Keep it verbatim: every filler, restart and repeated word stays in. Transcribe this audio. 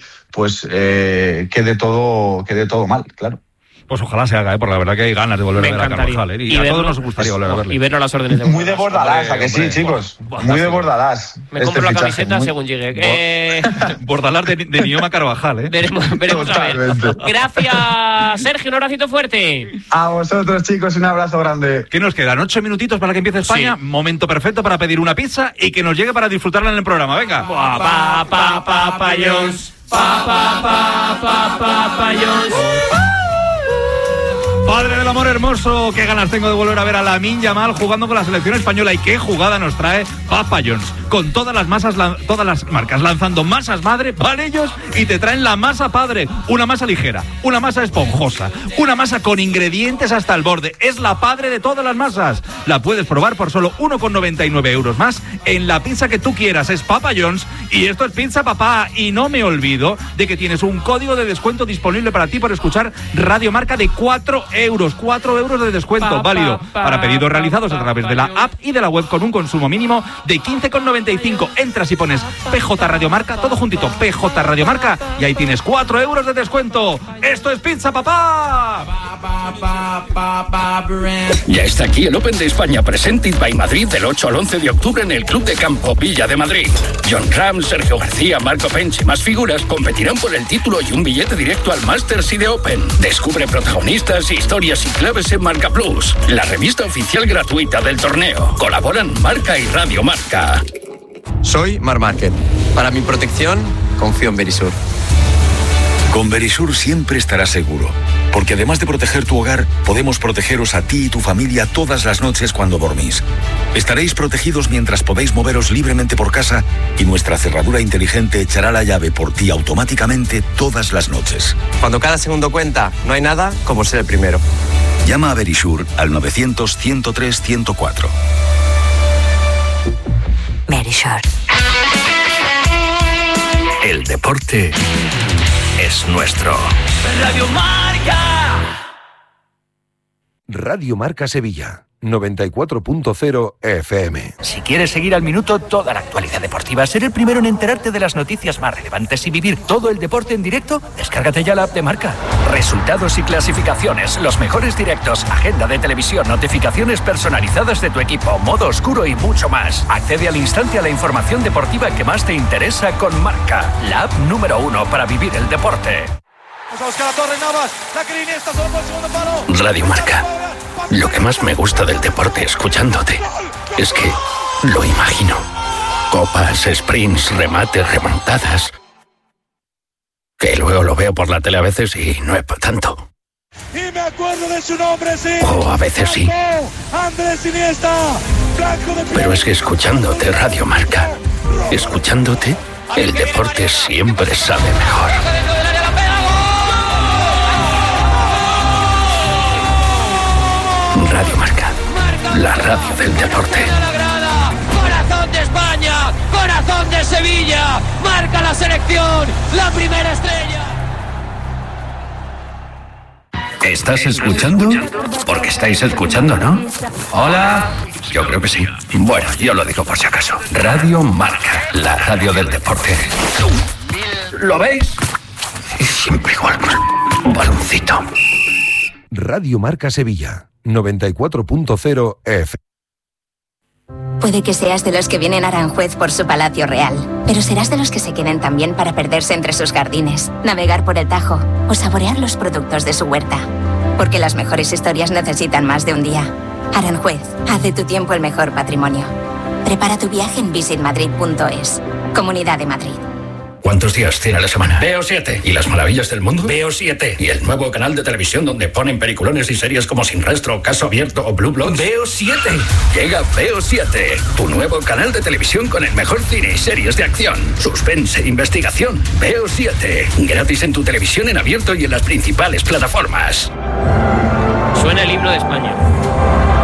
pues eh, quede todo quede todo mal, claro. Pues ojalá se haga, ¿eh? Porque la verdad que hay ganas de volver Me a ver encantaría. a Carvajal, ¿eh? Y, Y a verlo, todos nos gustaría volver a verle. Y verlo a las órdenes de Muy de Bordalás, ¿a que sí, hombre, chicos? Bordalás. Muy de Bordalás. Me este compro la fichaje, camiseta muy... según llegue. Eh, Bordalás de, de Nioma Carvajal, ¿eh? veremos, veremos a ver. Totalmente. Gracias, Sergio, un abracito fuerte. A vosotros, chicos, un abrazo grande. ¿Qué nos quedan? ¿Ocho minutitos para que empiece España? Sí. Momento perfecto para pedir una pizza y que nos llegue para disfrutarla en el programa. Venga. Pa, pa, pa, pa, pa, Jones. Pa, pa, pa, pa, pa, pa, Jones. Padre del amor hermoso, qué ganas tengo de volver a ver a Lamine Yamal jugando con la selección española y qué jugada nos trae Papa John's, con todas las masas, todas las marcas lanzando masas madre para ellos y te traen la masa padre, una masa ligera, una masa esponjosa, una masa con ingredientes hasta el borde, es la padre de todas las masas, la puedes probar por solo uno con noventa y nueve euros más en la pizza que tú quieras, es Papa John's y esto es Pizza Papá y no me olvido de que tienes un código de descuento disponible para ti por escuchar Radio Marca de cuatro euros, cuatro euros de descuento, Pa, válido pa, pa, para pedidos pa, realizados pa, a través pa, de la pa, app y de la web con un consumo mínimo de quince con noventa y cinco. Entras y pones P J Radio Marca, todo juntito, P J Radio Marca, y ahí tienes cuatro euros de descuento. ¡Esto es Pizza Papá! Ya está aquí el Open de España Presented by Madrid del ocho al once de octubre en el Club de Campo Villa de Madrid. John Ram, Sergio García, Marco Pench y más figuras competirán por el título y un billete directo al Masters y de Open. Descubre protagonistas, historias y claves en Marca Plus, la revista oficial gratuita del torneo. Colaboran Marca y Radio Marca. Soy Mar Márquez. Para mi protección, confío en Verisur. Con Verisur siempre estarás seguro, porque además de proteger tu hogar, podemos protegeros a ti y tu familia todas las noches cuando dormís. Estaréis protegidos mientras podéis moveros libremente por casa y nuestra cerradura inteligente echará la llave por ti automáticamente todas las noches. Cuando cada segundo cuenta, no hay nada como ser el primero. Llama a Verisur al novecientos, ciento tres, ciento cuatro. Verisur. El deporte es nuestro. Radio Marca. Radio Marca Sevilla, noventa y cuatro punto cero F M. Si quieres seguir al minuto toda la actualidad deportiva, ser el primero en enterarte de las noticias más relevantes y vivir todo el deporte en directo, descárgate ya la app de Marca. Resultados y clasificaciones, los mejores directos, agenda de televisión, notificaciones personalizadas de tu equipo, modo oscuro y mucho más. Accede al instante a la información deportiva que más te interesa con Marca, la app número uno para vivir el deporte. Radio Marca. Lo que más me gusta del deporte escuchándote es que lo imagino. Copas, sprints, remates, remontadas. Que luego lo veo por la tele a veces y no es para tanto. Y me acuerdo de su nombre, sí. O a veces sí. Andrés Iniesta. Pero es que escuchándote Radio Marca, escuchándote, el deporte siempre sabe mejor. Radio Marca, la radio del deporte. Corazón de España, corazón de Sevilla, marca la selección, la primera estrella. ¿Estás escuchando? Porque estáis escuchando, ¿no? Hola. Yo creo que sí. Bueno, yo lo digo por si acaso. Radio Marca, la radio del deporte. ¿Lo veis? Y siempre igual con un baloncito. Radio Marca Sevilla, noventa y cuatro punto cero F M. Puede que seas de los que vienen a Aranjuez por su palacio real, pero serás de los que se queden también para perderse entre sus jardines, navegar por el Tajo o saborear los productos de su huerta. Porque las mejores historias necesitan más de un día. Aranjuez, haz de tu tiempo el mejor patrimonio. Prepara tu viaje en visit madrid punto es. Comunidad de Madrid. ¿Cuántos días tiene la semana? Veo siete. ¿Y las maravillas del mundo? Veo siete. ¿Y el nuevo canal de televisión donde ponen peliculones y series como Sin Rastro, Caso Abierto o Blue Bloods? Veo siete. Llega Veo siete, tu nuevo canal de televisión con el mejor cine y series de acción, suspense e investigación. Veo siete. Gratis en tu televisión en abierto y en las principales plataformas. Suena el himno de España.